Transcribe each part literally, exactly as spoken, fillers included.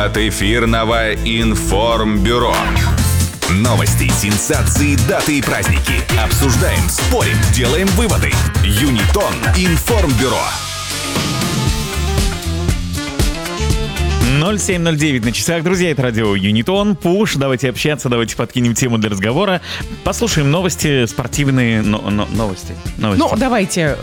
от эфирного информбюро. Новости, сенсации, даты и праздники. Обсуждаем, спорим, делаем выводы. Юнитон информбюро. ноль семь ноль девять на часах, друзья, это радио Юнитон, Пуш, давайте общаться, давайте подкинем тему для разговора, послушаем новости, спортивные но, но, новости, новости. Ну, давайте.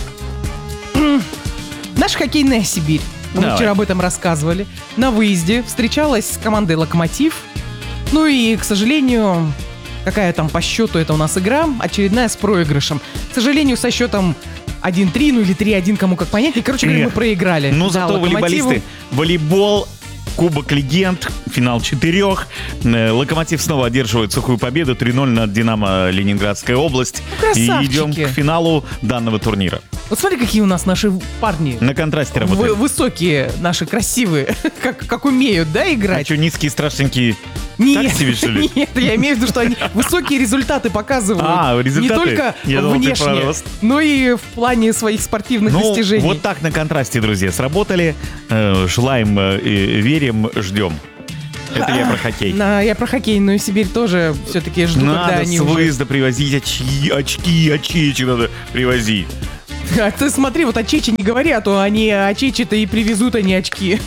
Наша хоккейная Сибирь, мы Давай. вчера об этом рассказывали, на выезде встречалась с командой «Локомотив». Ну и, к сожалению, какая там по счету это у нас игра, очередная с проигрышем. К сожалению, со счетом один-три, ну или три-один, кому как понять. И, короче говоря, мы проиграли. Ну, Да, зато «Локомотиву». волейболисты, волейбол, Кубок Легенд, финал четырех. Э, Локомотив снова одерживает сухую победу три ноль над Динамо Ленинградская область. И Красавчики. идем к финалу данного турнира. Вот смотри, какие у нас наши парни. На контрасте Вы- работаем. высокие, наши красивые, как, как умеют, да, А играть? что, низкие, страшненькие? Нет, так себе, что ли? нет, я имею в виду, что они высокие результаты показывают. А, результаты? Не только Я думал, ты внешне, про рост. но и в плане своих спортивных Ну, достижений. вот так на контрасте, друзья, сработали. Э, Желаем, э, и верим, ждем. Это я про хоккей. На- я про хоккейную Сибирь тоже все-таки жду, когда Надо они с уже... выезда привозить очки, очки, очечи надо привозить. А ты смотри, вот очечи не говори, а то они очечи-то и привезут они очки.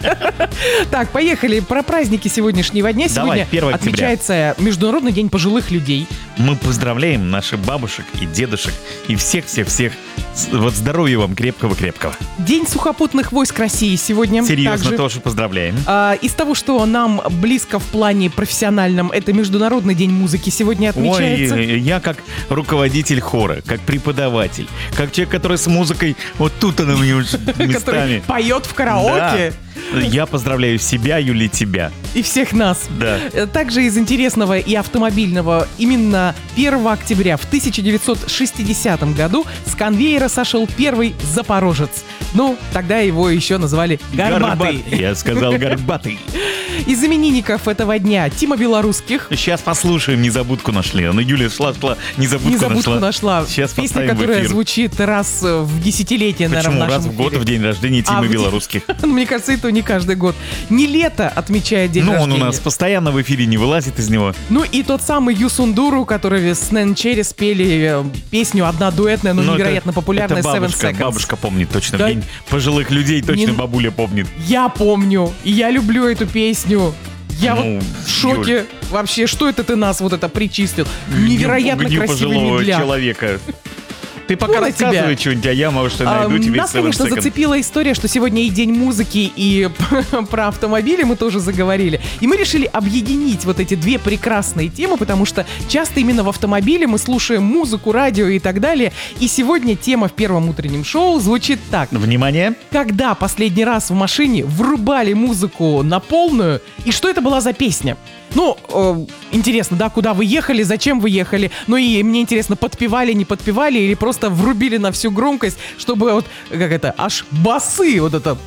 Так, поехали. Про праздники сегодняшнего дня. Давай, Сегодня первое октября. отмечается Международный день пожилых людей. Мы поздравляем наших бабушек и дедушек и всех-всех-всех. С- Вот здоровья вам крепкого-крепкого. День сухопутных войск России сегодня. Серьезно также. тоже поздравляем. А, из того, что нам близко в плане профессиональном, это Международный день музыки сегодня отмечается. Ой, я как руководитель хора, как преподаватель, как человек, который с музыкой, вот тут она мне уже Который местами. поет в караоке. Да. Я поздравляю себя, Юли, тебя. И всех нас. Да. Э, Также из интересного и автомобильного. Именно первого октября в тысяча девятьсот шестидесятом году с конвейера сошел первый «Запорожец». Ну, тогда его еще называли «Горбатый». Я сказал горбатый. Из именинников этого дня Тима Белорусских. Сейчас послушаем, незабудку нашли. Она Юля шла, шла, незабудку, Незабудку нашла. Сейчас Песня, поставим в которая эфир. звучит раз э, в десятилетие, наверное, Почему в нашем раз в год, эфире. в день рождения А, Тимы в день- Белорусских? Ну, мне кажется, это не каждый год. Не лето отмечает день Ну, он рождения. у нас постоянно в эфире не вылазит из него. Ну и тот самый Юсундуру, который с Нэн Черри спели э, песню одна дуэтная, но Ну, невероятно это- популярная это Seven бабушка, Seconds. бабушка помнит точно. Да. В день пожилых людей точно Не- бабуля помнит. Я помню, и я люблю эту песню. Я Ну, вот в шоке. Юль. Вообще, что это ты нас вот это причислил? Невероятно Гню красивый пожилого медляк. человека. Ты пока Ну, на рассказывай тебя. что-нибудь, а я, может, А, найду тебе Нас, Seven конечно, Seconds. зацепила история, что сегодня и день музыки, и про автомобили мы тоже заговорили. И мы решили объединить вот эти две прекрасные темы, потому что часто именно в автомобиле мы слушаем музыку, радио и так далее. И сегодня тема в первом утреннем шоу звучит так. Внимание. Когда последний раз в машине врубали музыку на полную, и что это была за песня? Ну, э, интересно, да, куда вы ехали, зачем вы ехали, ну и мне интересно, подпевали, не подпевали, или просто врубили на всю громкость, чтобы вот, как это, аж басы, вот это...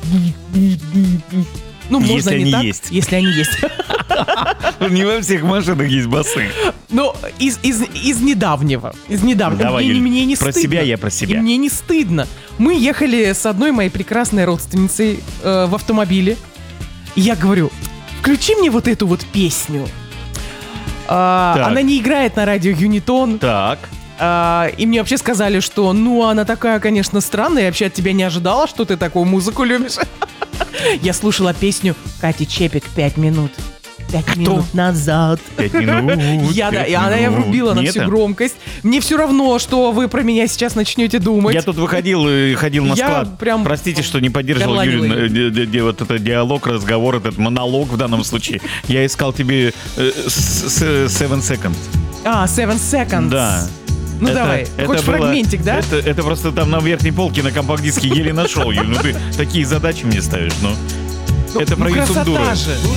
Ну, можно Если не они так, есть. если они есть. Не во всех машинах есть басы. Ну, из, из, из недавнего. Из недавнего. Давай, мне, Юль, мне не про стыдно. себя, я про себя. И мне не стыдно. Мы ехали с одной моей прекрасной родственницей э, в автомобиле. И я говорю, включи мне вот эту вот песню. А, Так. она не играет на радио Юнитон. Так. А, и мне вообще сказали, что ну она такая, конечно, странная. Я вообще от тебя не ожидала, что ты такую музыку любишь. Я слушала песню Кати Чепик «Пять минут». Пять минут назад. Пять минут. Я, да, пять и она я минут. врубила на Не всю это? громкость. Мне все равно, что вы про меня сейчас начнете думать. Я тут выходил и ходил на Я склад. прям Простите, что не поддерживал горланила Юрий, э, ди- ди- ди- вот этот диалог, разговор, этот монолог в данном случае. Я искал тебе э, с- с- Seven Seconds. А, Seven Seconds. Да. Ну Это- давай, это хочешь было- фрагментик, да? Это, это просто там на верхней полке на компакт-диске еле нашел, Юль. Ну ты такие задачи мне ставишь, ну. Это Ну, про красота Юсундура. же.